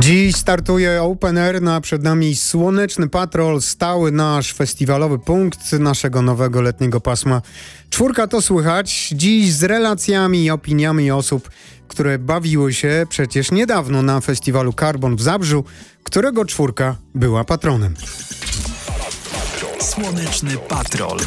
Dziś startuje Open Air, a przed nami Słoneczny Patrol, stały nasz festiwalowy punkt naszego nowego letniego pasma. Czwórka to słychać dziś z relacjami i opiniami osób, które bawiły się przecież niedawno na festiwalu Carbon w Zabrzu, którego czwórka była patronem. Słoneczny Patrol.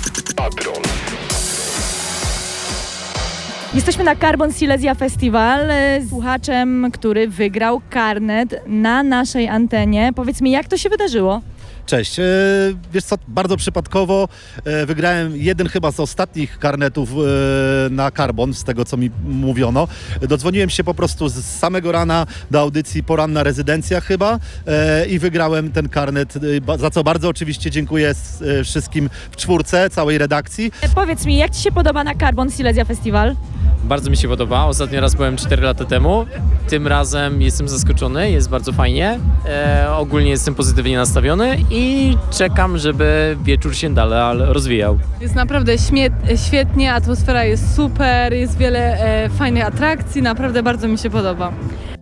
Jesteśmy na Carbon Silesia Festival z słuchaczem, który wygrał karnet na naszej antenie. Powiedz mi, jak to się wydarzyło? Cześć. Wiesz co, bardzo przypadkowo wygrałem jeden chyba z ostatnich karnetów na Carbon, z tego co mi mówiono. Dodzwoniłem się po prostu z samego rana do audycji Poranna Rezydencja chyba i wygrałem ten karnet, za co bardzo oczywiście dziękuję wszystkim w czwórce, całej redakcji. Powiedz mi, jak Ci się podoba na Carbon Silesia Festival? Bardzo mi się podoba. Ostatni raz byłem 4 lata temu. Tym razem jestem zaskoczony, jest bardzo fajnie. Ogólnie jestem pozytywnie nastawiony i czekam, żeby wieczór się dalej rozwijał. Jest naprawdę świetnie, atmosfera jest super, jest wiele fajnych atrakcji, naprawdę bardzo mi się podoba.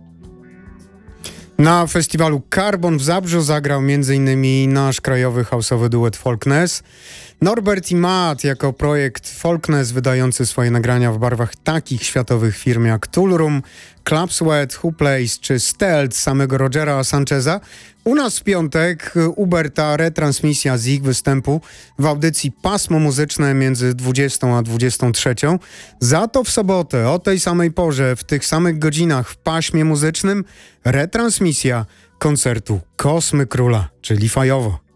Na festiwalu Carbon w Zabrzu zagrał m.in. nasz krajowy house'owy duet Folkness. Norbert i Matt jako projekt Folkness wydający swoje nagrania w barwach takich światowych firm jak Toolroom, Club Sweat, Who Plays czy Stealth samego Rogera Sancheza. U nas w piątek uberta retransmisja z ich występu w audycji Pasmo Muzyczne między 20 a 23. Za to w sobotę o tej samej porze, w tych samych godzinach w paśmie muzycznym retransmisja koncertu Kosmy Króla, czyli fajowo.